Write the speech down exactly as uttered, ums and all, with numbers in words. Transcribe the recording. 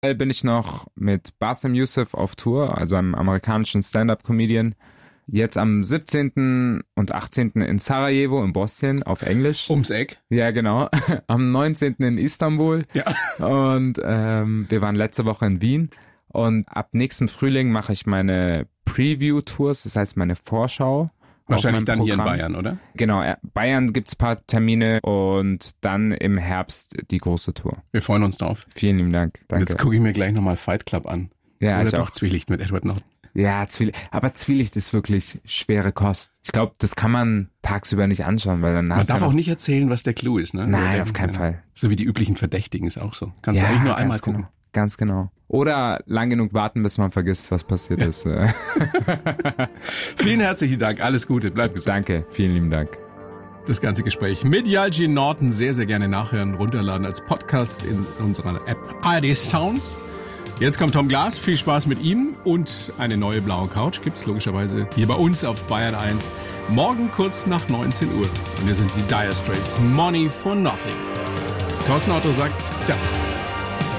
bin ich noch mit Bassem Youssef auf Tour, also einem amerikanischen Stand-Up-Comedian. Jetzt am siebzehnten und achtzehnten in Sarajevo in Bosnien auf Englisch. Ums Eck. Ja, genau. Am neunzehnten in Istanbul. Ja. Und ähm, wir waren letzte Woche in Wien. Und ab nächstem Frühling mache ich meine Preview-Tours, das heißt meine Vorschau. Wahrscheinlich dann Programm. Hier in Bayern, oder? Genau, Bayern gibt's ein paar Termine und dann im Herbst die große Tour. Wir freuen uns drauf. Vielen lieben Dank. Danke. Und jetzt gucke ich mir gleich nochmal Fight Club an. Ja, oder ich doch auch. Zwielicht mit Edward Norton. Ja, Zwielicht. Aber Zwielicht ist wirklich schwere Kost. Ich glaube, das kann man tagsüber nicht anschauen, weil dann Man hast du darf ja auch noch- nicht erzählen, was der Clou ist, ne? Nein, Oder auf keinen ja. Fall. So wie die üblichen Verdächtigen ist auch so. Kannst Ja, du eigentlich nur ganz einmal gucken. Genau. Ganz genau. Oder lang genug warten, bis man vergisst, was passiert Ja. ist. Äh, Vielen herzlichen Dank, alles Gute, bleib gesund. Danke, vielen lieben Dank. Das ganze Gespräch mit Yalcin Norton sehr, sehr gerne nachhören, runterladen als Podcast in unserer App A R D Sounds. Jetzt kommt Tom Glas, viel Spaß mit ihm und eine neue blaue Couch gibt's logischerweise hier bei uns auf Bayern eins. Morgen kurz nach neunzehn Uhr. Und wir sind die Dire Straits, Money for Nothing. Thorsten Otto sagt Servus.